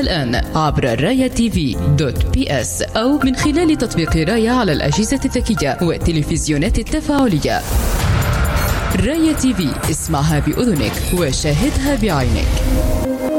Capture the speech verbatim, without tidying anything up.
الآن عبر رايا تي في دوت بي اس أو من خلال تطبيق رايا على الأجهزة الذكية والتلفزيونات التفاعلية. رايا تي في، اسمعها بأذنك وشاهدها بعينك.